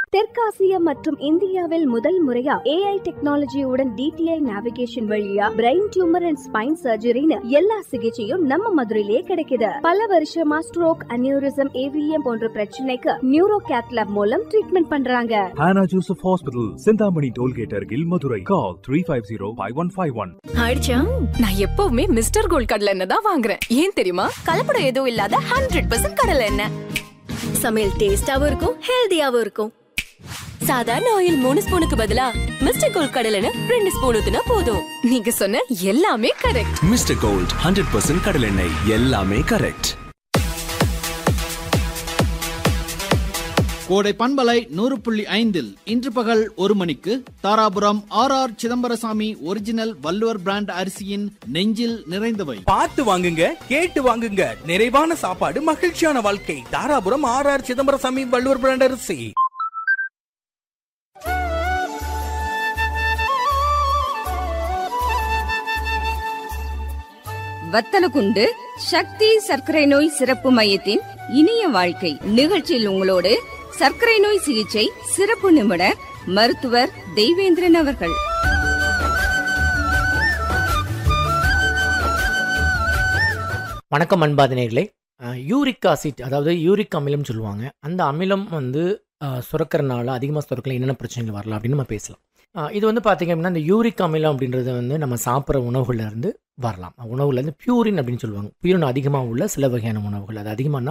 தெற்காசிய மற்றும் இந்தியாவில் முதல் முறையா AI டெக்னாலஜியுடன் DTI நேவிகேஷன் வழியா பிரெயின் டியூமர் அண்ட் ஸ்பைன் சர்ஜரின்னு எல்லா சிகிச்சையும் நம்ம மதுரையிலே கிடைக்குது. பல வருஷமா ஸ்ட்ரோக், அனியூரிசம், AVM போன்ற பிரச்சனைக்கு நியூரோ கேத்லாப் மூலம் ட்ரீட்மெண்ட் பண்றாங்க. Hannah Joseph Hospital, Sindhamani Tollgate Argil, Madurai. Call 350-5151. ஆயிடுச்சா? நான் எப்பவுமே மிஸ்டர் கோல்ட் கடலை எண்ணெய் தான் வாங்குறேன். ஏன் தெரியுமா? கலப்படம் எதுவும் இல்லாத 100% கடலை எண்ணெய். சமையல் டேஸ்டாவும் இருக்கும், ஹெல்தியாவும் இருக்கும். சாதாரண ஆயில் 3 ஸ்பூனுக்கு பதிலா மிஸ்டர் கோல்ட் கடலை எண்ணெய் 2 ஸ்பூன் ஊத்துனா போதும். நீங்க சொன்ன எல்லாமே கரெக்ட். மிஸ்டர் கோல்ட் 100% கடலை எண்ணெய், எல்லாமே கரெக்ட். கோடை பண்பலை 100.5 இன்று பகல் 1 மணிக்கு Dharapuram RR Chidambarasamy original Valluvar brand அரிசியின் நெஞ்சில் நிறைந்தவை. பார்த்து வாங்குங்க, கேட்டு வாங்குங்க. நிறைவான சாப்பாடு, மகிழ்ச்சியான வாழ்க்கை. தாராபுரம் RR சிதம்பரசாமி வள்ளுவர் பிராண்ட் அரிசி. வத்தலகுண்டு சக்தி சர்க்கரை நோய் சிறப்பு மையத்தின் இனிய வாழ்க்கை நிகழ்ச்சியில் உங்களோடு சர்க்கரை நோய் சிகிச்சை சிறப்பு நிபுணர் மருத்துவர் தெய்வேந்திரன் அவர்கள். வணக்கம் அன்பாதினர்களே. யூரிக் ஆசிட், அதாவது யூரிக் அமிலம் சொல்லுவாங்க. அந்த அமிலம் வந்து சுரக்கிறனால அதிகமாக சுரக்கல என்னென்ன பிரச்சனைகள் வரலாம் அப்படின்னு நம்ம பேசலாம். இது வந்து பார்த்திங்க அப்படின்னா இந்த யூரிக் அமிலம் அப்படின்றது வந்து நம்ம சாப்பிட்ற உணவுகள்லேருந்து வரலாம். உணவுலேருந்து பியூரின் அப்படின்னு சொல்லுவாங்க. பியூரின் அதிகமாக உள்ள சில வகையான உணவுகள், அது அதிகமாகனா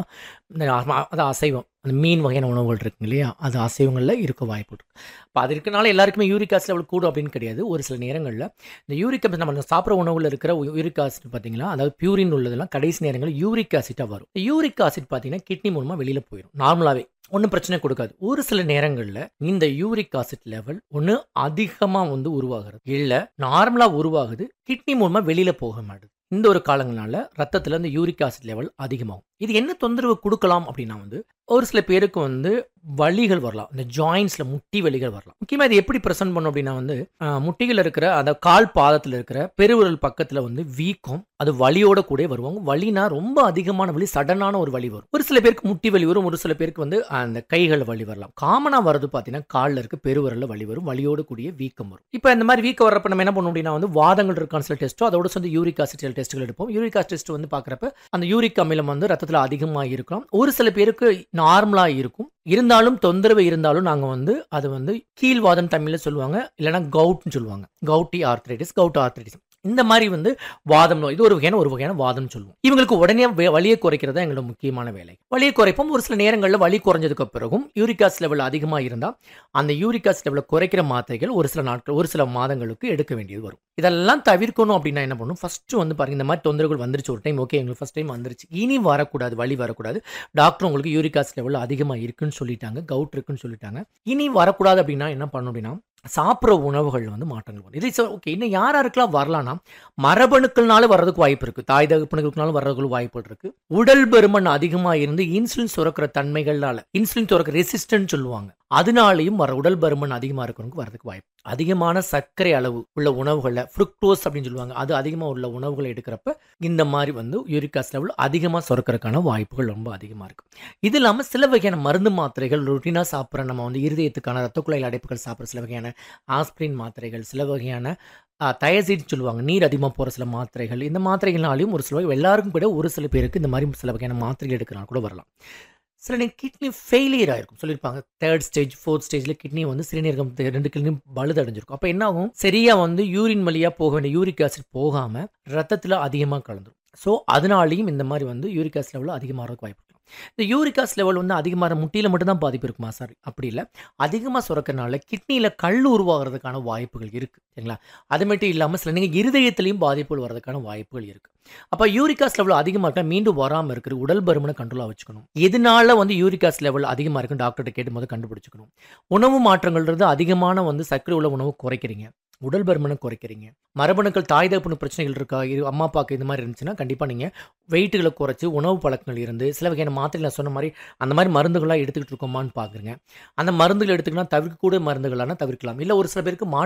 அது அசைவம், அந்த மீன் வகையான உணவுகள் இருக்குங்க இல்லையா, அது அசைவங்களில் இருக்க வாய்ப்பு இருக்குது. இப்போ அது இருக்கனால எல்லாருக்குமே யூரிக் ஆசிட் லெவல் கூடும் அப்படின்னு கிடையாது. ஒரு சில நேரங்களில் இந்த யூரிக் ஆசிட் நம்ம சாப்பிட்ற உணவில் இருக்கிற யூரிக் ஆசிட் பார்த்திங்கன்னா, அதாவது பியூரின் உள்ளதெல்லாம் கடைசி நேரங்களில் யூரிக் ஆசிட்டாக வரும். யூரிக் ஆசிட் பார்த்திங்கன்னா கிட்னி மூலமாக வெளியில் போயிடும். நார்மலாகவே ஒன்றும் பிரச்சனை கொடுக்காது. ஒரு சில நேரங்களில் இந்த யூரிக் ஆசிட் லெவல் ஒன்று அதிகமாக வந்து உருவாகிறது, இல்லை நார்மலாக உருவாகுது, கிட்னி மூலமாக வெளியில் போக மாட்டுது. இந்த ஒரு காலங்களால ரத்தத்தில் இந்த யூரிக் ஆசிட் லெவல் அதிகமாகும். இது என்ன தொந்தரவு கொடுக்கலாம் அப்படின்னா வந்து ஒரு சில பேருக்கு வந்து வலிகள் வரலாம். இந்த ஜாயின்ஸில் முட்டி வலிகள் வரலாம். முக்கியமாக இது எப்படி ப்ரெசென்ட் பண்ணும் அப்படின்னா வந்து முட்டிகள் இருக்கிற அந்த கால் பாதத்தில் இருக்கிற பெருவிரல் பக்கத்தில் வந்து வீக்கம், அது வலியோட கூட வருவாங்க. வலினா ரொம்ப அதிகமான வலி, சடனான ஒரு வலி வரும். ஒரு சில பேருக்கு முட்டி வலி வரும், ஒரு சில பேருக்கு வந்து அந்த கைகள் வலி வரலாம். காமனாக வரது பார்த்தீங்கன்னா காலில் இருக்க பெருவிரலில் வலி வரும், வலியோடு கூடிய வீக்கம் வரும். இப்போ இந்த மாதிரி வீக்கம் வரப்போ நம்ம என்ன பண்ணணும் அப்படின்னா வந்து வாதங்கள் இருக்கான சில டெஸ்ட்டோ, அதோட வந்து யூரிக் ஆசிட் டெஸ்ட்டுகள் எடுப்போம். யூரிக் ஆசிட் டெஸ்ட் வந்து பார்க்குறப்ப அந்த யூரிக் அமிலம் வந்து ரத்தத்தில் அதிகமாக இருக்கலாம். ஒரு சில பேருக்கு நார்மலாக இருக்கும். இருந்தாலும் தொந்தரவு இருந்தாலும் நாங்கள் வந்து அது வந்து கீழ்வாதம் தமிழில் சொல்லுவாங்க, இல்லைனா கவுட்னு சொல்லுவாங்க. கவுட்டி ஆர்த்ரைட்டிஸ், கவுட் ஆர்த்ரைட்டிஸ், இந்த மாதிரி வந்து வாதம் நோய், இது ஒரு வகையான வாதம் சொல்லுவோம். இவங்களுக்கு உடனே வலியை குறைக்கிறது எங்களோட முக்கியமான வேலை. வலியை குறைப்போம். ஒரு சில நேரங்களில் வலி குறைஞ்சதுக்கு பிறகும் யூரிக் ஆசிட் லெவல் அதிகமாக இருந்தால் அந்த யூரிக் ஆசிட் லெவலை குறைக்கிற மாத்திரைகள் ஒரு சில நாட்கள், ஒரு சில மாதங்களுக்கு எடுக்க வேண்டியது வரும். இதெல்லாம் தவிர்க்கணும் அப்படின்னா என்ன பண்ணணும், ஃபஸ்ட்டு வந்து பாருங்கள், இந்த மாதிரி தொந்தரவுகள் வந்துருச்சு ஒரு டைம், ஓகே எங்களுக்கு ஃபஸ்ட் டைம் வந்துருச்சு, இனி வரக்கூடாது, வலி வரக்கூடாது. டாக்டர் உங்களுக்கு யூரிக் ஆசிட் லெவல் அதிகமாக இருக்குன்னு சொல்லிட்டாங்க, கவுட் இருக்குன்னு சொல்லிட்டாங்க, இனி வரக்கூடாது அப்படின்னா என்ன பண்ணணும் அப்படின்னா சாப்பிட்ற உணவுகள் வந்து மாற்றங்கள் வரும். இது ஓகே. இன்னும் யாருக்கெல்லாம் வரலாம்னா மரபணுக்கள்னால வர்றதுக்கு வாய்ப்பு இருக்குது, தாய் தகப்பனுக்குனாலும் வர்றதுக்கு வாய்ப்புகள் இருக்குது. உடல் பருமன் அதிகமாக இருந்து இன்சுலின் சுரக்கிற தன்மைகளால், இன்சுலின் சுரக்கிற ரெசிஸ்டன்ட் சொல்லுவாங்க, அதனாலையும் உடல் பருமன் அதிகமாக இருக்கிறவங்க வரதுக்கு வாய்ப்பு. அதிகமான சர்க்கரை அளவு உள்ள உணவுகளில் ஃப்ருக்டோஸ் அப்படின்னு சொல்லுவாங்க, அது அதிகமாக உள்ள உணவுகளை எடுக்கிறப்ப இந்த மாதிரி வந்து யூரிக் ஆசிட் லெவல் அதிகமாக சுரக்கிறதுக்கான வாய்ப்புகள் ரொம்ப அதிகமாக இருக்குது. இது இல்லாமல் சில வகையான மருந்து மாத்திரைகள் ரொட்டீனாக சாப்பிட்ற, நம்ம வந்து இருதயத்துக்கான ரத்த குழாயில் அடைப்புகள் சாப்பிட்ற சில வகையான ஆஸ்பிரின் மாத்திரைகள், சில வகையான தயசீட் சொல்லுவாங்க, நீர் அதிகமாக போகிற சில மாத்திரைகள், இந்த மாத்திரைகள்னாலையும் ஒரு சில எல்லாருக்கும் கூட ஒரு சில பேருக்கு இந்த மாதிரி சில வகையான மாத்திரைகள் எடுக்கிறனால கூட வரலாம். சில நேரம் கிட்னி ஃபெயிலியர் ஆகிருக்கும் சொல்லியிருப்பாங்க. 3rd ஸ்டேஜ் 4th ஸ்டேஜில் கிட்னி வந்து சிறுநீரகம் 2 கிட்னியும் பழுதடைஞ்சிருக்கும். அப்போ என்ன ஆகும், சரியாக வந்து யூரின் வழியாக போக வேண்டிய யூரிக் ஆசிட் போகாமல் ரத்தத்தில் அதிகமாக கலந்துரும். ஸோ அதனாலையும் இந்த மாதிரி வந்து யூரிக் ஆசிட் லெவலில் அதிகமாக வாய்ப்பு. இந்த யூரிக் ஆசிட் லெவல் வந்து அதிகமாக முட்டியில் மட்டும்தான் பாதிப்பு இருக்குமா சார்? அப்படி இல்லை, அதிகமாக சுரக்கிறனால கிட்னியில் கல் உருவாகிறதுக்கான வாய்ப்புகள் இருக்குது, சரிங்களா? அது மட்டும் இல்லாமல் சில நீங்கள் இருதயத்திலையும் பாதிப்புகள் வர்றதுக்கான வாய்ப்புகள் இருக்குது. அப்போ யூரிக் ஆசிட் லெவல் அதிகமாக இருக்கா, மீண்டும் வராமல் இருக்கிற உடல் பருமனை கண்ட்ரோலாக வச்சுக்கணும். எதனால வந்து யூரிக் ஆசிட் லெவல் அதிகமாக இருக்குன்னு டாக்டர்கிட்ட கேட்டு போது கண்டுபிடிச்சிக்கணும். உணவு மாற்றங்கள்ன்றது அதிகமான வந்து சர்க்கரை உள்ள உணவு குறைக்கிறீங்க, உடல் பருமனை குறைக்கிறீங்க. மரபணுக்கள் தாய் தகப்பனு பிரச்சனைகள் இருக்கா, அம்மா அப்பாவுக்கு இந்த மாதிரி இருந்துச்சுன்னா கண்டிப்பாக நீங்கள் வெயிட்டுகளை குறைச்சி உணவு பழக்கங்கள் இருந்து சில வகையான மாத்திரைகள் நான் சொன்ன மாதிரி அந்த மாதிரி மருந்துகளாக எடுத்துக்கிட்டு இருக்கோமான்னு பார்க்குறேங்க. அந்த மருந்துகள் எடுத்துக்கலாம், தவிர்க்கக்கூடிய மருந்துகளான தவிர்க்கலாம். இல்லை ஒரு சில பேருக்கு